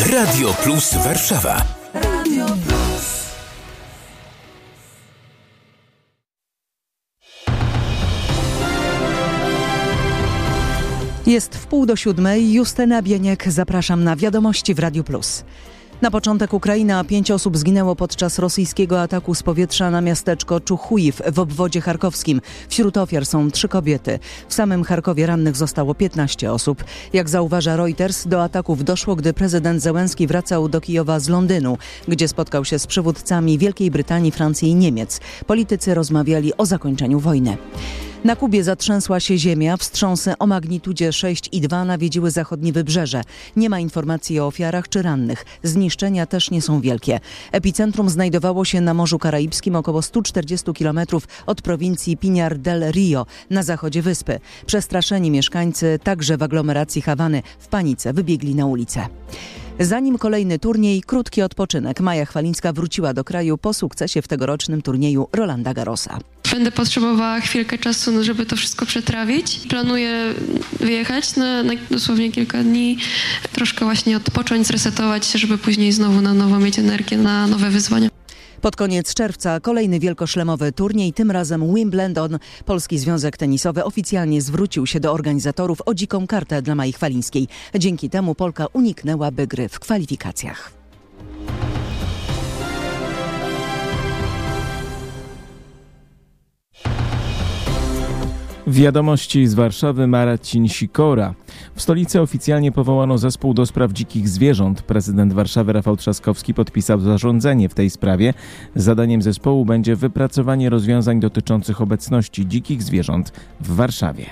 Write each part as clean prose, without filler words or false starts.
Radio Plus Warszawa. Radio Plus. Jest 6:30. Justyna Bieniek, zapraszam na wiadomości w Radio Plus. Na początek Ukraina. 5 osób zginęło podczas rosyjskiego ataku z powietrza na miasteczko Czuchujów w obwodzie charkowskim. Wśród ofiar są 3 kobiety. W samym Charkowie rannych zostało 15 osób. Jak zauważa Reuters, do ataków doszło, gdy prezydent Zełenski wracał do Kijowa z Londynu, gdzie spotkał się z przywódcami Wielkiej Brytanii, Francji i Niemiec. Politycy rozmawiali o zakończeniu wojny. Na Kubie zatrzęsła się ziemia. Wstrząsy o magnitudzie 6,2 nawiedziły zachodnie wybrzeże. Nie ma informacji o ofiarach czy rannych. Zniszczenia też nie są wielkie. Epicentrum znajdowało się na Morzu Karaibskim, około 140 km od prowincji Pinar del Rio na zachodzie wyspy. Przestraszeni mieszkańcy, także w aglomeracji Hawany, w panice wybiegli na ulicę. Zanim kolejny turniej, krótki odpoczynek. Maja Chwalińska wróciła do kraju po sukcesie w tegorocznym turnieju Rolanda Garrosa. Będę potrzebowała chwilkę czasu, żeby to wszystko przetrawić. Planuję wyjechać na dosłownie kilka dni, troszkę właśnie odpocząć, zresetować się, żeby później znowu na nowo mieć energię na nowe wyzwania. Pod koniec czerwca kolejny wielkoszlemowy turniej, tym razem Wimbledon. Polski Związek Tenisowy oficjalnie zwrócił się do organizatorów o dziką kartę dla Mai Chwalińskiej. Dzięki temu Polka uniknęłaby gry w kwalifikacjach. Wiadomości z Warszawy, Marcin Sikora. W stolicy oficjalnie powołano zespół do spraw dzikich zwierząt. Prezydent Warszawy Rafał Trzaskowski podpisał zarządzenie w tej sprawie. Zadaniem zespołu będzie wypracowanie rozwiązań dotyczących obecności dzikich zwierząt w Warszawie.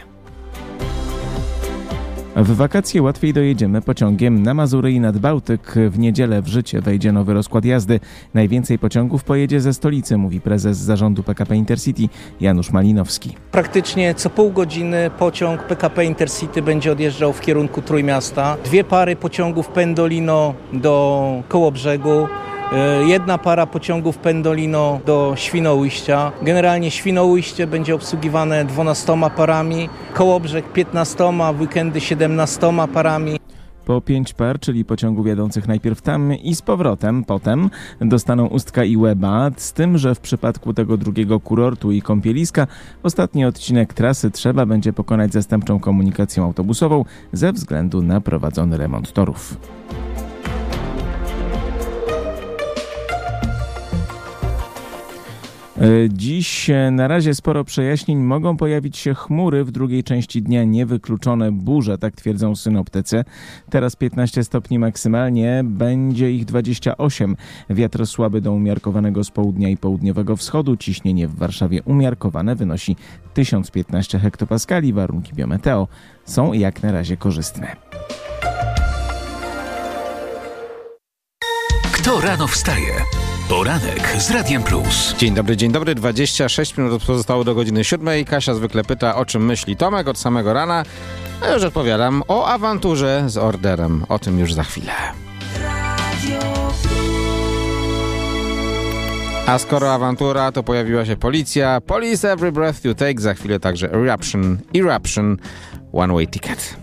W wakacje łatwiej dojedziemy pociągiem na Mazury i nad Bałtyk. W niedzielę w życie wejdzie nowy rozkład jazdy. Najwięcej pociągów pojedzie ze stolicy, mówi prezes zarządu PKP Intercity Janusz Malinowski. Praktycznie co pół godziny pociąg PKP Intercity będzie odjeżdżał w kierunku Trójmiasta. 2 pary pociągów Pendolino do Kołobrzegu. 1 para pociągów Pendolino do Świnoujścia. Generalnie Świnoujście będzie obsługiwane 12 parami, Kołobrzeg 15, w weekendy 17 parami. Po 5 par, czyli pociągów jadących najpierw tam i z powrotem potem, dostaną Ustka i Łeba, z tym, że w przypadku tego drugiego kurortu i kąpieliska ostatni odcinek trasy trzeba będzie pokonać zastępczą komunikacją autobusową ze względu na prowadzony remont torów. Dziś na razie sporo przejaśnień. Mogą pojawić się chmury, w drugiej części dnia niewykluczone burze, tak twierdzą synoptycy. Teraz 15 stopni maksymalnie, będzie ich 28. Wiatr słaby do umiarkowanego z południa i południowego wschodu. Ciśnienie w Warszawie umiarkowane wynosi 1015 hektopaskali. Warunki biometeo są jak na razie korzystne. Kto rano wstaje? Poranek z Radiem Plus. Dzień dobry. 26 minut pozostało do godziny 7. Kasia zwykle pyta, o czym myśli Tomek od samego rana. A już odpowiadam o awanturze z orderem. O tym już za chwilę. A skoro awantura, to pojawiła się policja. Police Every Breath You Take. Za chwilę także Eruption, One Way Ticket.